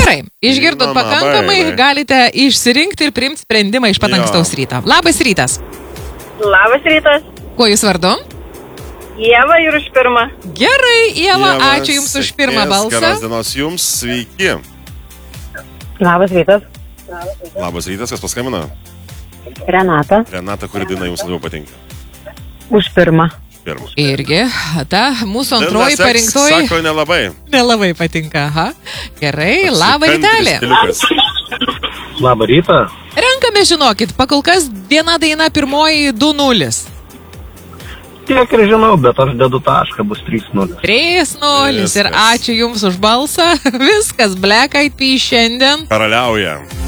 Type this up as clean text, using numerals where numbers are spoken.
Gerai, išgirdot pakankamai, galite išsirinkti ir priimti sprendimą iš pat ankstaus ryto. Labas rytas. Labas rytas. Kuo jūs vardu? Ieva ir už pirmą. Gerai, Ieva, ačiū Jums už pirmą balsą. Geros dienos Jums, sveiki. Labas rytas. Labas rytas, kas paskambina? Renata. Renata, kuri daina Jums labiau patinka? Už pirmą. Irgi, ta mūsų antroji parinktoji. Sako, nelabai. Nelabai patinka, aha. Gerai, labą rytelį. Labą rytą. Renkame, žinokit, pakol kas viena daina pirmoji 2-0. Tiek ir žinau, bet aš dedu tašką, bus 3-0. 3-0 ir ačiū Jums už balsą. Viskas, Black Eyed Peas šiandien karaliauja.